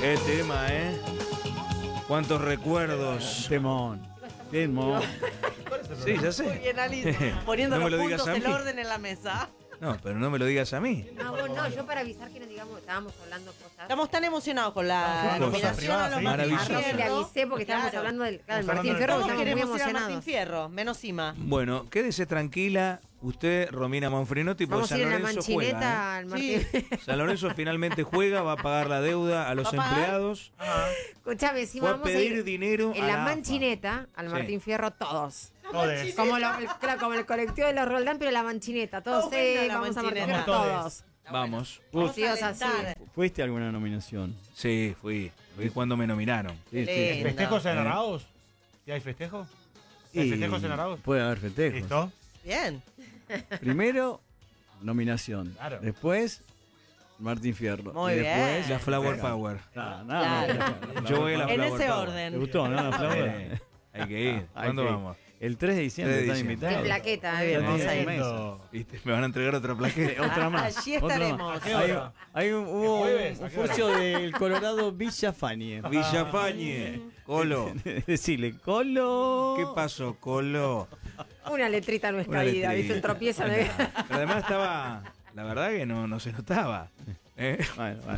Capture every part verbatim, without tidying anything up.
Qué tema, ¿eh? Cuántos recuerdos. Temón. Temón. Sí, ya sé. Muy bien, Alice. Poniendo No me los lo digas puntos a del mí. orden en la mesa. No, pero no me lo digas a mí. Ah, bueno, no, yo para avisar que nos digamos que estábamos hablando cosas. Estamos tan emocionados con la Cosas nominación a los privadas, Martín maravilloso. Arroz, le Fierro. avisé porque estábamos Claro. hablando del, claro, del Estamos Martín hablando Fierro, del- que Todos estamos muy queremos ir a Martín emocionados. Fierro, menos Ima. Bueno, quédese tranquila. Usted, Romina Manfrinotti, porque Vamos a San ir en la Lorenzo manchineta juega. al ¿eh? Martín. San Lorenzo finalmente juega, va a pagar la deuda a los ¿Va a pagar? empleados. Escuchame, si Fue a vamos a pedir ir dinero en a la la AFA. manchineta al Sí. Martín Fierro todos. Todes. Como, lo- el, claro, como el colectivo de los Roldán, pero la manchineta. Todos, Oh, bueno, eh, la vamos a Martín manchineta. Fierro Vamos todos. Vamos. Vamos Sí, a o sea, sí. alentar. ¿Fuiste a alguna nominación? Sí, fui. Fui cuando me nominaron. Sí, Lindo. ¿Festejos en Arauz? ¿Y hay festejo? ¿Hay Y festejos en Arauz? puede haber festejos. ¿Listo? Bien. Primero, nominación. Claro. Después, Martín Fierro. Muy y bien. después, La Flower Power. Ah, nada, Claro. no, no, Yo voy a la En Flower ese Power. orden. ¿Te gustó, no? La Eh, Flower. hay que ir. Hay ¿Cuándo que ir. vamos? El tres de diciembre tres de están diciembre. invitados. En plaqueta, Muy bien, eh. vamos a ir. Lindo. ¿Viste? Me van a entregar otra plaqueta. Otra más. Allí otra estaremos. más. ¿A qué Hay, hora? hay un, hubo ¿El jueves? un ¿A qué hora? furcio del Colorado Villa Fanie. Villafañe. Colo. Decirle, Colo. ¿Qué pasó, Colo? Una letrita no es Una caída, letrita. ¿viste? Un tropiezo. no es- Pero además estaba. La verdad que no, no se notaba. ¿Eh? Bueno, bueno.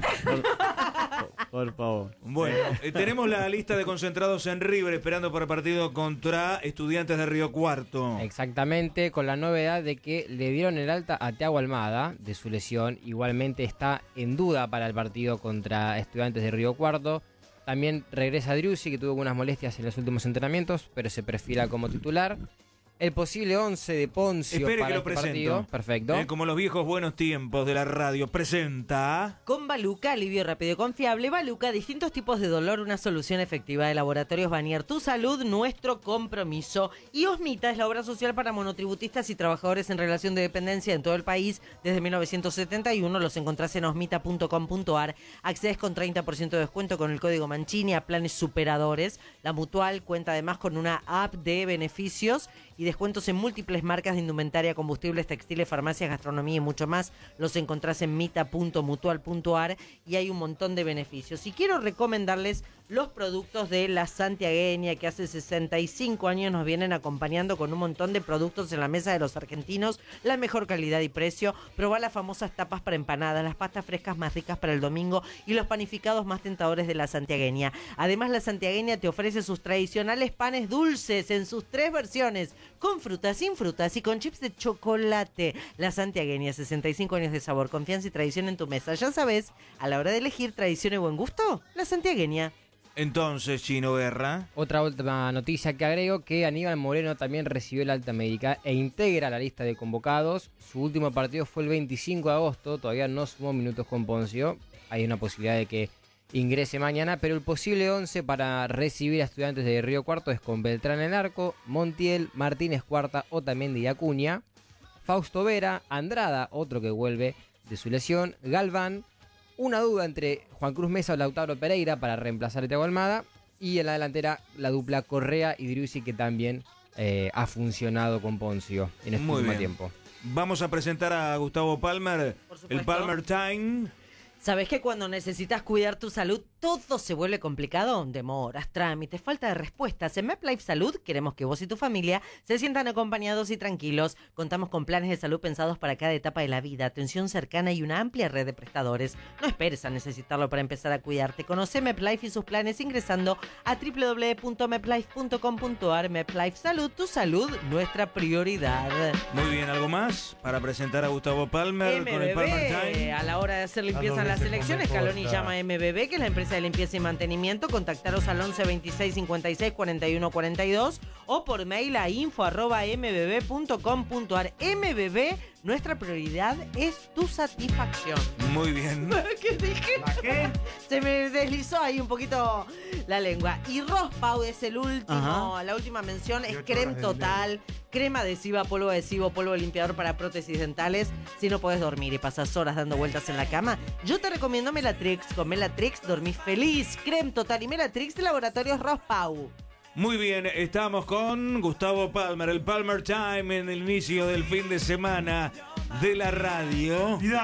Por, por favor. Bueno, eh, tenemos la lista de concentrados en River esperando para el partido contra Estudiantes de Río Cuarto. Exactamente, con la novedad de que le dieron el alta a Thiago Almada de su lesión. Igualmente está en duda para el partido contra Estudiantes de Río Cuarto. También regresa Driussi, que tuvo algunas molestias en los últimos entrenamientos, pero se perfila como titular. El posible once de Poncio Espere para que lo este presento. partido. Perfecto. Eh, como los viejos buenos tiempos de la radio, presenta. Con Baluca, alivio rápido y confiable. Baluca, distintos tipos de dolor, una solución efectiva de Laboratorios Vanier. Tu salud, nuestro compromiso. Y Osmita es la obra social para monotributistas y trabajadores en relación de dependencia en todo el país. Desde mil novecientos setenta y uno los encontrás en osmita punto com punto ar. Accedes con treinta por ciento de descuento con el código Mancini a planes superadores. La Mutual cuenta además con una app de beneficios y descuentos en múltiples marcas de indumentaria, combustibles, textiles, farmacias, gastronomía y mucho más. Los encontrás en mita punto mutual punto ar y hay un montón de beneficios. Y quiero recomendarles los productos de La Santiagueña, que hace sesenta y cinco años nos vienen acompañando con un montón de productos en la mesa de los argentinos. La mejor calidad y precio. Probá las famosas tapas para empanadas, las pastas frescas más ricas para el domingo y los panificados más tentadores de La Santiagueña. Además, La Santiagueña te ofrece sus tradicionales panes dulces en sus tres versiones, con frutas, sin frutas y con chips de chocolate. La Santiagueña, sesenta y cinco años de sabor, confianza y tradición en tu mesa. Ya sabes, a la hora de elegir tradición y buen gusto, La Santiagueña. Entonces, Chino Guerra. Otra última noticia que agrego, que Aníbal Moreno también recibió el alta médica e integra la lista de convocados. Su último partido fue el veinticinco de agosto, todavía no sumó minutos con Poncio. Hay una posibilidad de que ingrese mañana, pero el posible once para recibir a Estudiantes de Río Cuarto es con Beltrán en el arco, Montiel, Martínez Cuarta, Otamendi y Acuña, Fausto Vera, Andrada, otro que vuelve de su lesión, Galván. Una duda entre Juan Cruz Mesa o Lautaro Pereira para reemplazar a Thiago Almada. Y en la delantera la dupla Correa y Driussi, que también eh, ha funcionado con Poncio en este Muy último bien. tiempo. Vamos a presentar a Gustavo Palmer, Por supuesto. el Palmer Time. ¿Sabés que cuando necesitas cuidar tu salud todo se vuelve complicado? Demoras, trámites, falta de respuestas. En MedLife Salud queremos que vos y tu familia se sientan acompañados y tranquilos. Contamos con planes de salud pensados para cada etapa de la vida, atención cercana y una amplia red de prestadores. No esperes a necesitarlo para empezar a cuidarte. Conoce MedLife y sus planes ingresando a doble u doble u doble u punto medlife punto com punto ar. MedLife Salud, tu salud, nuestra prioridad. Muy bien, ¿algo más para presentar a Gustavo Palmer con el Palmer M B B, Time? a la hora de hacer limpieza en las veces elecciones, come Caloni posta. llama a M B B, que es la empresa de limpieza y mantenimiento. Contactaros al once veintiséis cincuenta y seis cuarenta y uno cuarenta y dos o por mail a info arroba m b b punto com punto ar. M B B, nuestra prioridad es tu satisfacción. Muy bien. ¿Qué dije? ¿La qué? Se me deslizó ahí un poquito la lengua. Y Rospau es el último, Ajá. la última mención, es Y ocho creme horas de total, crema adhesiva, polvo adhesivo, polvo limpiador para prótesis dentales. Si no podés dormir y pasas horas dando vueltas en la cama, yo te recomiendo Melatrix. Con Melatrix dormís feliz. Creme total y Melatrix de Laboratorios Rospau. Muy bien, estamos con Gustavo Palmer, el Palmer Time en el inicio del fin de semana de la radio. Y dale.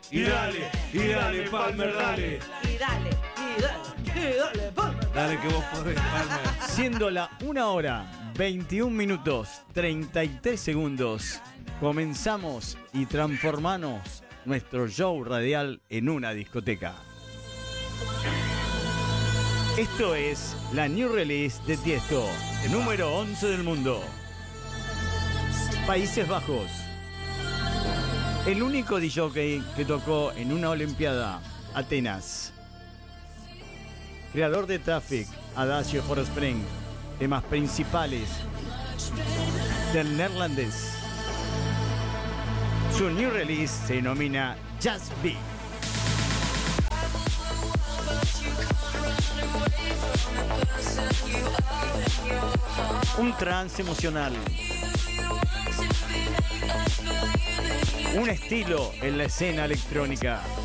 y dale, y dale, Palmer, dale. Y dale, y dale, y dale, Palmer. Dale que vos podés, Palmer. Siendo la una hora, veintiún minutos, treinta y tres segundos, comenzamos y transformamos nuestro show radial en una discoteca. Esto es la New Release de Tiesto, el número once del mundo. Países Bajos. El único D J que tocó en una Olimpiada, Atenas. Creador de Traffic, Adagio for Spring, temas principales del neerlandés. Su New Release se denomina Just Be. Un trance emocional. Un estilo en la escena electrónica.